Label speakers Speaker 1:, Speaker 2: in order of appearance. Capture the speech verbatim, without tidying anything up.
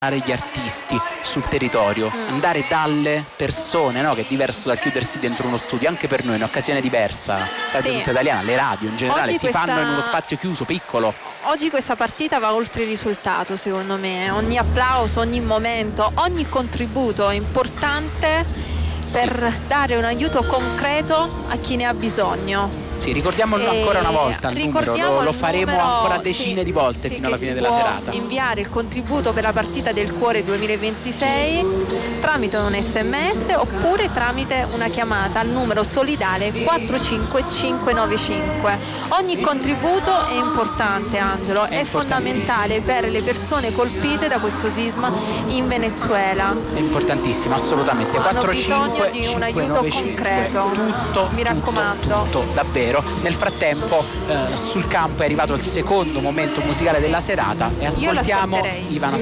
Speaker 1: gli artisti sul territorio,
Speaker 2: Mm.
Speaker 1: andare dalle persone, no? Che è diverso da chiudersi dentro uno studio. Anche per noi è un'occasione diversa. La radio
Speaker 2: Sì.
Speaker 1: tutta italiana, le radio in generale
Speaker 2: Oggi
Speaker 1: si
Speaker 2: questa-
Speaker 1: fanno in uno spazio chiuso, piccolo.
Speaker 2: Oggi questa partita va oltre il risultato, secondo me. Ogni applauso, ogni momento, ogni contributo è importante per dare un aiuto concreto a chi ne ha bisogno.
Speaker 1: Sì, ricordiamolo
Speaker 2: E
Speaker 1: ancora una volta il numero,
Speaker 2: ricordiamo
Speaker 1: lo, lo
Speaker 2: il
Speaker 1: faremo
Speaker 2: numero,
Speaker 1: ancora decine
Speaker 2: sì,
Speaker 1: di volte
Speaker 2: sì,
Speaker 1: fino alla
Speaker 2: che
Speaker 1: fine
Speaker 2: si
Speaker 1: della
Speaker 2: può
Speaker 1: serata.
Speaker 2: inviare il contributo per la partita del cuore duemilaventisei tramite un sms oppure tramite una chiamata al numero solidale quattro cinque cinque nove cinque. Ogni contributo è importante, Angelo, è,
Speaker 1: È
Speaker 2: fondamentale per le persone colpite da questo sisma in Venezuela.
Speaker 1: È importantissimo, assolutamente.
Speaker 2: Hanno
Speaker 1: quattro cinque
Speaker 2: bisogno di un
Speaker 1: cinque
Speaker 2: aiuto
Speaker 1: nove cinque.
Speaker 2: concreto.
Speaker 1: Tutto,
Speaker 2: Mi
Speaker 1: tutto,
Speaker 2: raccomando.
Speaker 1: tutto, davvero. Nel frattempo eh, sul campo è arrivato il secondo momento musicale della serata e
Speaker 2: Io
Speaker 1: ascoltiamo
Speaker 2: l'ascolterei.
Speaker 1: Ivana